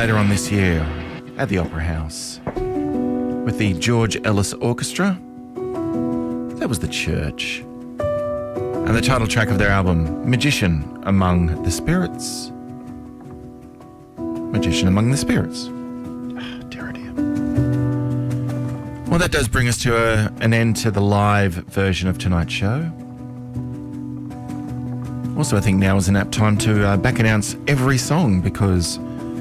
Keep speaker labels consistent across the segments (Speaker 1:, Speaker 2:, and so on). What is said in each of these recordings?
Speaker 1: later on this year at the Opera House with the George Ellis Orchestra. That was The Church. And the title track of their album, Magician Among the Spirits. Magician Among the Spirits. Dear. Well, that does bring us to an end to the live version of tonight's show. Also, I think now is an apt time to back announce every song because,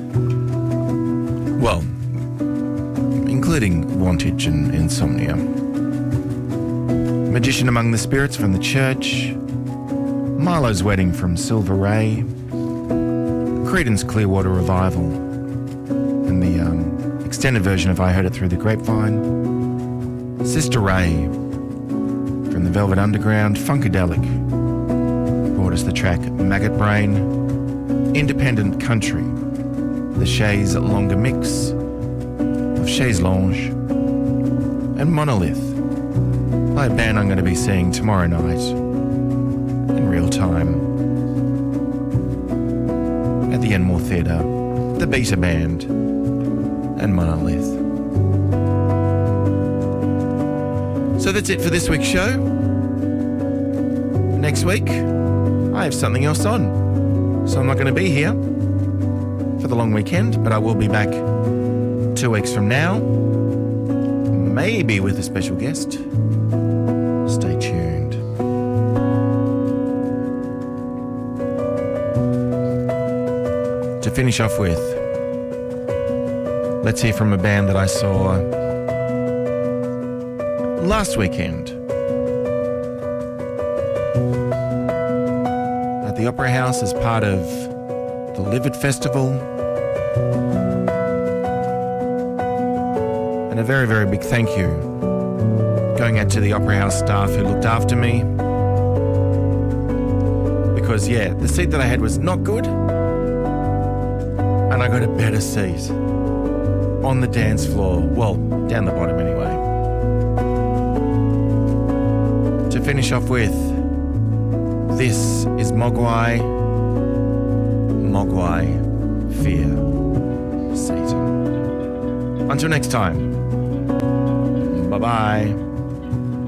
Speaker 1: well, including Wantage and Insomnia. Magician Among the Spirits from The Church, Milo's Wedding from Silver Ray, Creedence Clearwater Revival, and the extended version of I Heard It Through the Grapevine, Sister Ray from the Velvet Underground, Funkadelic brought us the track Maggot Brain, Independent Country, the Shays Longer Mix of Chaise Lounge, and Monolith, by a band I'm going to be seeing tomorrow night in real time at the Enmore Theatre, the Beta Band, and Monolith. So that's it for this week's show. Next week, I have something else on, so I'm not going to be here for the long weekend, but I will be back 2 weeks from now, maybe with a special guest. Stay tuned. To finish off with, let's hear from a band that I saw last weekend at the Opera House as part of the Livid Festival. And a very, very big thank you going out to the Opera House staff who looked after me. Because, yeah, the seat that I had was not good. And I got a better seat on the dance floor. Well, down the bottom anyway. To finish off with, this is Mogwai. Mogwai, Fear Satan. Until next time. Bye-bye.